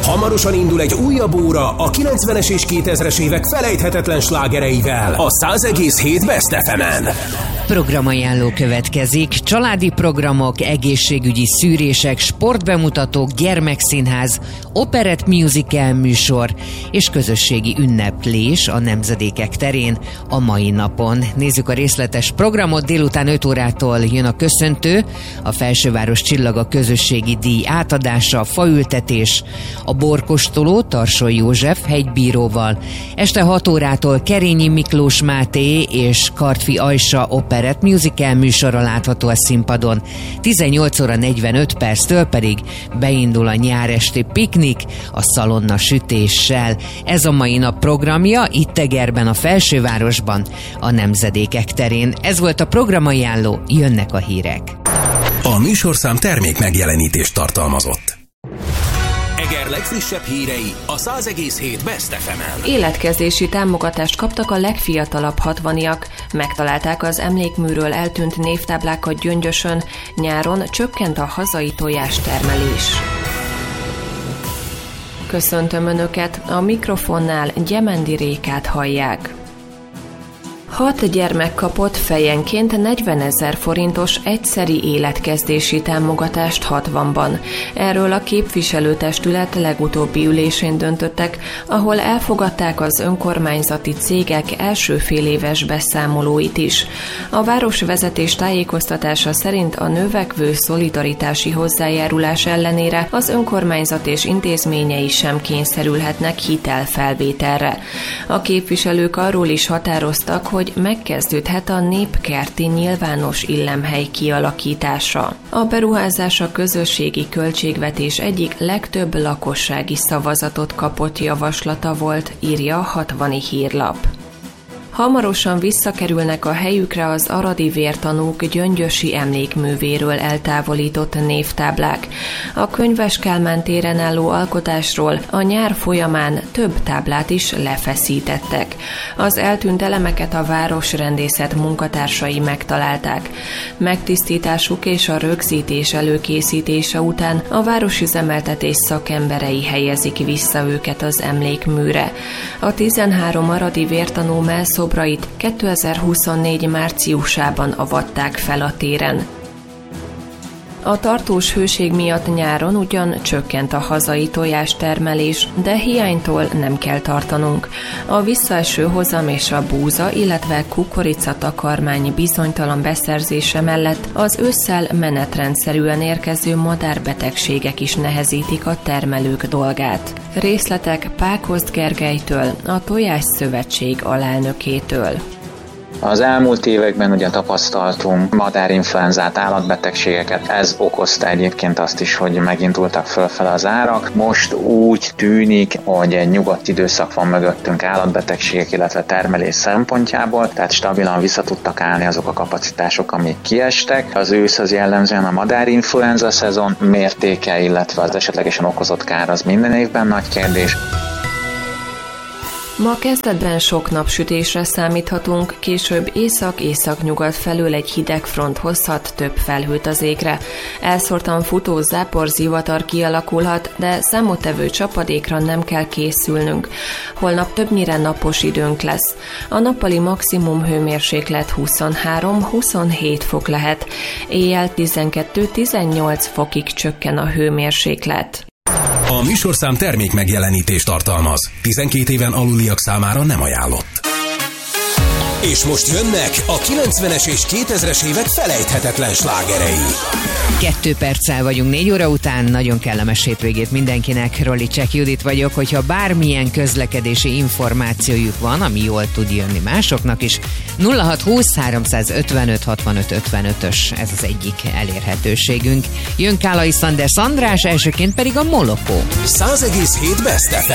Hamarosan indul egy újabb óra a 90-es és 2000-es évek felejthetetlen slágereivel a 100,7 Best FM-en. Programajánló következik. Családi programok, egészségügyi szűrések, sportbemutatók, gyermekszínház, operett musical műsor és közösségi ünneplés a nemzedékek terén a mai napon. Nézzük a részletes programot. Délután 5 órától jön a köszöntő, a Felsőváros Csillaga közösségi díj átadása, faültetés, a borkostoló Tarsol József hegybíróval. Este 6 órától Kerényi Miklós Máté és Kartfi Ajsa operett musical műsora látható a színpadon. 18 óra 45 perctől pedig beindul a nyáresti piknik a szalonna sütéssel. Ez a mai nap programja itt Egerben, a Felsővárosban, a nemzedékek terén. Ez volt a programajánló, jönnek a hírek. A műsorszám termék megjelenítést tartalmazott. Eger legfrissebb hírei a 100,7 Best FM-en. Életkezési támogatást kaptak a legfiatalabb 60-iak. Megtalálták az emlékműről eltűnt névtáblákat Gyöngyösön. Nyáron csökkent a hazai tojástermelés. Köszöntöm Önöket, a mikrofonnál Gyemendi Rékát hallják. 6 gyermek kapott fejenként 40 000 forintos egyszeri életkezdési támogatást 60-ban. Erről a képviselőtestület legutóbbi ülésén döntöttek, ahol elfogadták az önkormányzati cégek első féléves beszámolóit is. A városvezetés tájékoztatása szerint a növekvő szolidaritási hozzájárulás ellenére az önkormányzat és intézményei sem kényszerülhetnek hitelfelvételre. A képviselők arról is határoztak, hogy megkezdődhet a népkerti nyilvános illemhely kialakítása. A beruházás a közösségi költségvetés egyik legtöbb lakossági szavazatot kapott javaslata volt, írja a 60. hírlap. Hamarosan visszakerülnek a helyükre az aradi vértanúk gyöngyösi emlékművéről eltávolított névtáblák. A Könyves Kálmán téren álló alkotásról a nyár folyamán több táblát is lefeszítettek. Az eltűnt elemeket a városrendészet munkatársai megtalálták. Megtisztításuk és a rögzítés előkészítése után a városüzemeltetés szakemberei helyezik vissza őket az emlékműre. A 13 aradi vértanú melszobrait 2024 márciusában avatták fel a téren. A tartós hőség miatt nyáron ugyan csökkent a hazai tojástermelés, de hiánytól nem kell tartanunk. A visszaeső hozam és a búza, illetve kukoricatakarmány bizonytalan beszerzése mellett az ősszel menetrendszerűen érkező madárbetegségek is nehezítik a termelők dolgát. Részletek Pákozd Gergelytől, a Tojásszövetség alelnökétől. Az elmúlt években ugye tapasztaltunk madárinfluenzát, állatbetegségeket, ez okozta egyébként azt is, hogy megindultak fölfele az árak. Most úgy tűnik, hogy egy nyugodt időszak van mögöttünk állatbetegségek, illetve termelés szempontjából, tehát stabilan vissza tudtak állni azok a kapacitások, amik kiestek. Az ősz az jellemzően a madárinfluenza szezon mértéke, illetve az esetlegesen okozott kár az minden évben nagy kérdés. Ma kezdetben sok napsütésre számíthatunk, később észak-északnyugat felől egy hideg front hozhat több felhőt az égre. Elszórtan futó záporzivatar kialakulhat, de számottevő csapadékra nem kell készülnünk. Holnap többnyire napos időnk lesz. A nappali maximum hőmérséklet 23-27 fok lehet. Éjjel 12-18 fokig csökken a hőmérséklet. A műsorszám termék megjelenítést tartalmaz. 12 éven aluliak számára nem ajánlott. És most jönnek a 90-es és 2000-es évek felejthetetlen slágerei. 2 perccel vagyunk 4 óra után, nagyon kellemes hétvégét mindenkinek. Rollicsek Judit vagyok, hogyha bármilyen közlekedési információjuk van, ami jól tud jönni másoknak is, 0620 355 65 55-ös, ez az egyik elérhetőségünk. Jön Kálai Szanders András, elsőként pedig a Molokó. 100,7 Best FM.